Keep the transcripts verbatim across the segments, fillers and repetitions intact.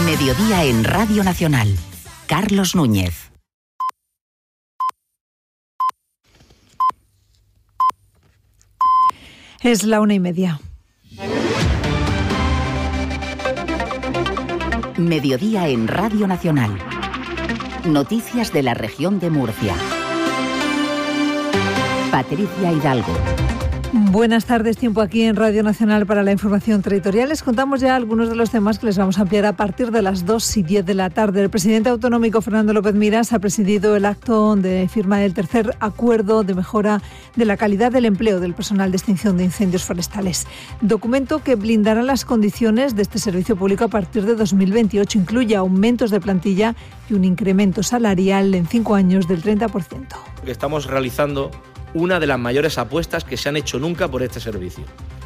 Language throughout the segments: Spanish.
Mediodía en Radio Nacional. Carlos Núñez. Es la una y media. Mediodía en Radio Nacional. Noticias de la región de Murcia. Patricia Hidalgo. Buenas tardes, tiempo aquí en Radio Nacional para la información territorial. Les contamos ya algunos de los temas que les vamos a ampliar a partir de las dos y diez de la tarde. El presidente autonómico Fernando López Miras ha presidido el acto de firma del tercer acuerdo de mejora de la calidad del empleo del personal de extinción de incendios forestales. Documento que blindará las condiciones de este servicio público a partir de dos mil veintiocho. Incluye aumentos de plantilla y un incremento salarial en cinco años del treinta por ciento. Estamos realizando una de las mayores apuestas que se han hecho nunca por este servicio.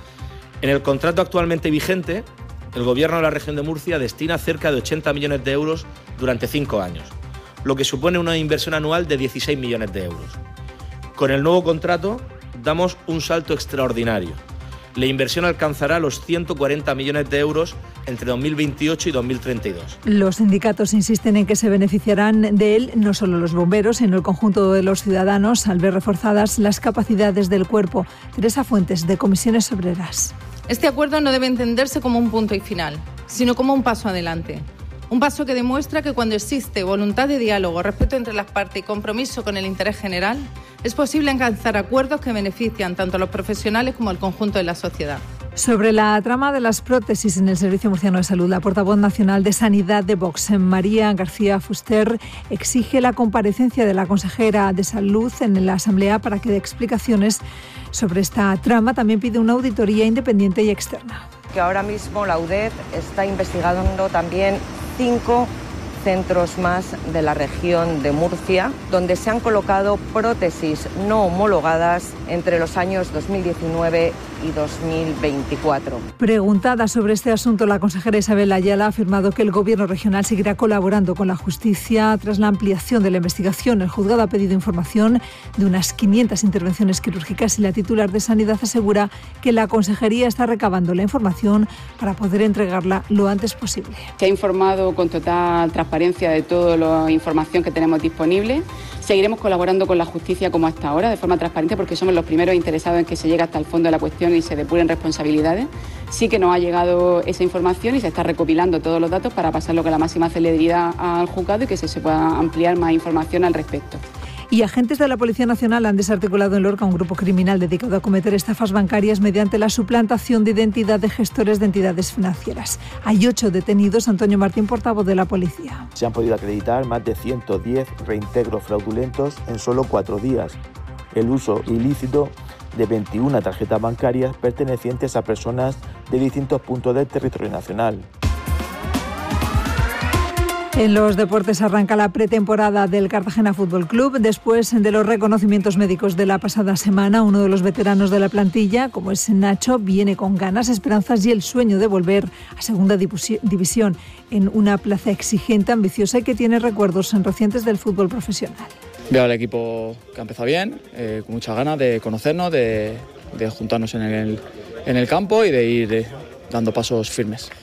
En el contrato actualmente vigente, el Gobierno de la región de Murcia destina cerca de ochenta millones de euros durante cinco años, lo que supone una inversión anual de dieciséis millones de euros. Con el nuevo contrato damos un salto extraordinario. La inversión alcanzará los ciento cuarenta millones de euros entre dos mil veintiocho y dos mil treinta y dos. Los sindicatos insisten en que se beneficiarán de él no solo los bomberos, sino el conjunto de los ciudadanos al ver reforzadas las capacidades del cuerpo. Teresa Fuentes, de Comisiones Obreras. Este acuerdo no debe entenderse como un punto y final, sino como un paso adelante. Un paso que demuestra que cuando existe voluntad de diálogo, respeto entre las partes y compromiso con el interés general, es posible alcanzar acuerdos que benefician tanto a los profesionales como al conjunto de la sociedad. Sobre la trama de las prótesis en el Servicio Murciano de Salud, la portavoz nacional de Sanidad de Vox, María García Fuster, exige la comparecencia de la consejera de Salud en la Asamblea para que dé explicaciones sobre esta trama. También pide una auditoría independiente y externa. Que ahora mismo la U D E D está investigando también cinco centros más de la región de Murcia, donde se han colocado prótesis no homologadas entre los años dos mil diecinueve y dos mil veinticuatro. Preguntada sobre este asunto, la consejera Isabel Ayala ha afirmado que el Gobierno regional seguirá colaborando con la justicia tras la ampliación de la investigación. El juzgado ha pedido información de unas quinientas intervenciones quirúrgicas y la titular de Sanidad asegura que la consejería está recabando la información para poder entregarla lo antes posible. Se ha informado con total transparencia de toda la información que tenemos disponible. Seguiremos colaborando con la justicia como hasta ahora, de forma transparente, porque somos los primeros interesados en que se llegue hasta el fondo de la cuestión y se depuren responsabilidades. Sí que nos ha llegado esa información y se está recopilando todos los datos para pasarlo con la máxima celeridad al juzgado y que se, se pueda ampliar más información al respecto. Y agentes de la Policía Nacional han desarticulado en Lorca un grupo criminal dedicado a cometer estafas bancarias mediante la suplantación de identidad de gestores de entidades financieras. Hay ocho detenidos. Antonio Martín, portavoz de la Policía. Se han podido acreditar más de ciento diez reintegros fraudulentos en solo cuatro días. El uso ilícito de veintiuna tarjetas bancarias pertenecientes a personas de distintos puntos del territorio nacional. En los deportes arranca la pretemporada del Cartagena Fútbol Club. Después de los reconocimientos médicos de la pasada semana, uno de los veteranos de la plantilla, como es Nacho, viene con ganas, esperanzas y el sueño de volver a segunda división en una plaza exigente, ambiciosa y que tiene recuerdos recientes del fútbol profesional. Veo al equipo que ha empezado bien, eh, con muchas ganas de conocernos, de, de juntarnos en el, en el campo y de ir eh, dando pasos firmes.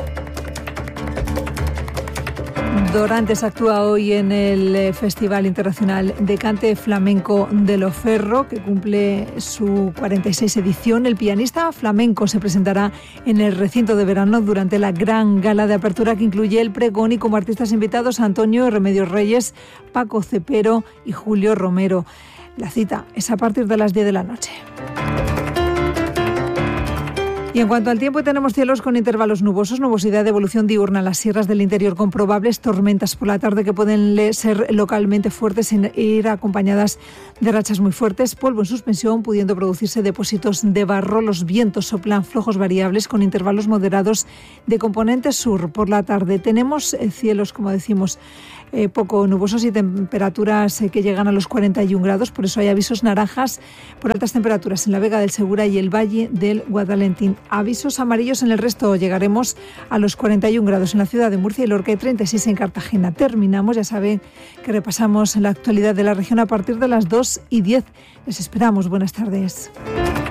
Dorantes actúa hoy en el Festival Internacional de Cante Flamenco de Loferro, que cumple su cuarenta y seis edición. El pianista flamenco se presentará en el recinto de verano durante la gran gala de apertura que incluye el pregón y como artistas invitados a Antonio Remedios Reyes, Paco Cepero y Julio Romero. La cita es a partir de las diez de la noche. Y en cuanto al tiempo, tenemos cielos con intervalos nubosos, nubosidad de evolución diurna en las sierras del interior con probables tormentas por la tarde que pueden ser localmente fuertes e ir acompañadas de rachas muy fuertes, polvo en suspensión, pudiendo producirse depósitos de barro. Los vientos soplan flojos variables con intervalos moderados de componente sur. Por la tarde tenemos cielos, como decimos, eh, poco nubosos y temperaturas eh, que llegan a los cuarenta y un grados. Por eso hay avisos naranjas por altas temperaturas en la Vega del Segura y el Valle del Guadalentín. Avisos amarillos en el resto. Llegaremos a los cuarenta y un grados en la ciudad de Murcia y Lorca y treinta y seis en Cartagena. Terminamos, ya saben que repasamos la actualidad de la región a partir de las dos y diez. Les esperamos. Buenas tardes.